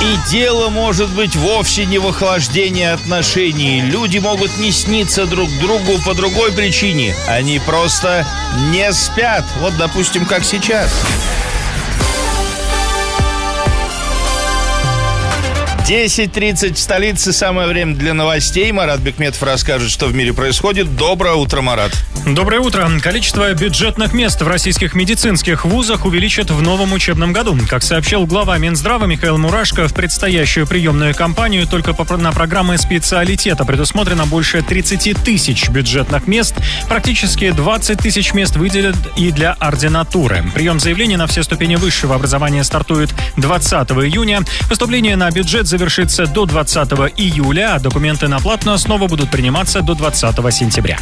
И дело может быть вовсе не в охлаждении отношений. Люди могут не сниться друг другу по другой причине. Они просто не спят. Вот, допустим, как сейчас. 10:30 в столице. Самое время для новостей. Марат Бекметов расскажет, что в мире происходит. Доброе утро, Марат. Доброе утро. Количество бюджетных мест в российских медицинских вузах увеличат в новом учебном году. Как сообщил глава Минздрава Михаил Мурашко, в предстоящую приемную кампанию только на программы специалитета предусмотрено больше 30 тысяч бюджетных мест. Практически 20 тысяч мест выделят и для ординатуры. Прием заявлений на все ступени высшего образования стартует 20 июня. Поступление на бюджет завершится до 20 июля, а документы на платную основу будут приниматься до 20 сентября.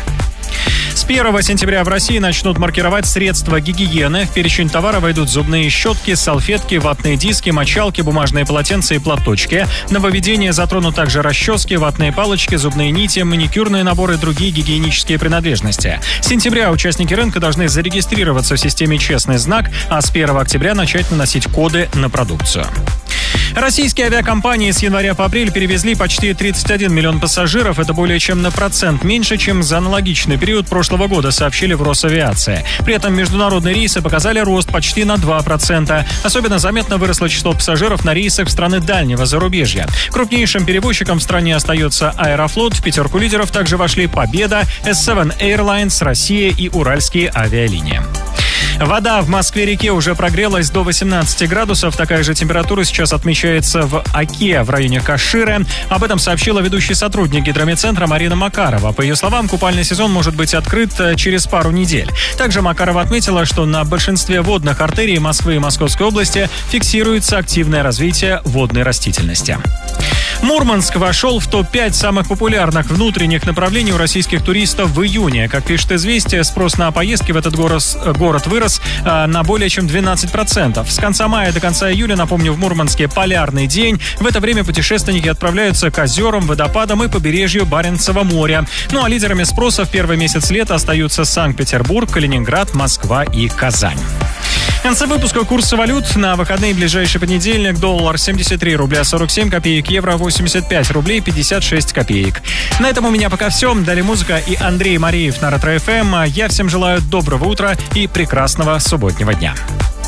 С 1 сентября в России начнут маркировать средства гигиены. В перечень товара войдут зубные щетки, салфетки, ватные диски, мочалки, бумажные полотенца и платочки. Нововведение затронут также расчески, ватные палочки, зубные нити, маникюрные наборы и другие гигиенические принадлежности. С сентября участники рынка должны зарегистрироваться в системе «Честный знак», а с 1 октября начать наносить коды на продукцию. Российские авиакомпании с января по апрель перевезли почти 31 миллион пассажиров. Это более чем на процент меньше, чем за аналогичный период прошлого года, сообщили в Росавиации. При этом международные рейсы показали рост почти на 2%. Особенно заметно выросло число пассажиров на рейсах в страны дальнего зарубежья. Крупнейшим перевозчиком в стране остается Аэрофлот. В пятерку лидеров также вошли Победа, S7 Airlines, Россия и Уральские авиалинии. Вода в Москве-реке уже прогрелась до 18 градусов. Такая же температура сейчас отмечается в Оке в районе Каширы. Об этом сообщила ведущий сотрудник гидрометцентра Марина Макарова. По ее словам, купальный сезон может быть открыт через пару недель. Также Макарова отметила, что на большинстве водных артерий Москвы и Московской области фиксируется активное развитие водной растительности. Мурманск вошел в топ-5 самых популярных внутренних направлений у российских туристов в июне. Как пишет «Известия», спрос на поездки в этот город вырос на более чем 12%. С конца мая до конца июля, напомню, в Мурманске полярный день. В это время путешественники отправляются к озерам, водопадам и побережью Баренцева моря. Ну а лидерами спроса в первый месяц лета остаются Санкт-Петербург, Калининград, Москва и Казань. В конце выпуска курсы валют. На выходные ближайший понедельник: доллар 73 рубля 47 копеек, евро 85 рублей 56 копеек. На этом у меня пока все. Далее музыка и Андрей Мареев на Ретро ФМ. Я всем желаю доброго утра и прекрасного субботнего дня.